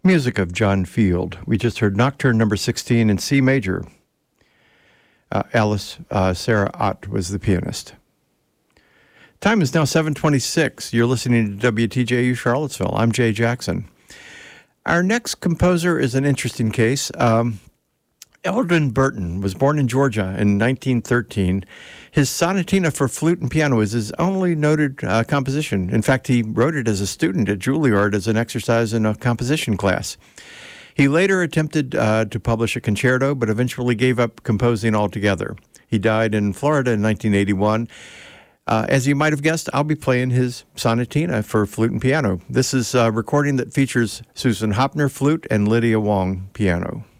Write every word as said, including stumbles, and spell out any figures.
Music of John Field. We just heard Nocturne number sixteen in C major. Uh, Alice uh, Sarah Ott was the pianist. Time is now seven twenty-six. You're listening to W T J U Charlottesville. I'm Jay Jackson. Our next composer is an interesting case. Um, Eldon Burton was born in Georgia in nineteen thirteen. His sonatina for flute and piano is his only noted uh, composition. In fact, he wrote it as a student at Juilliard as an exercise in a composition class. He later attempted uh, to publish a concerto, but eventually gave up composing altogether. He died in Florida in nineteen eighty-one. Uh, as you might have guessed, I'll be playing his sonatina for flute and piano. This is a recording that features Susan Hopner flute and Lydia Wong piano.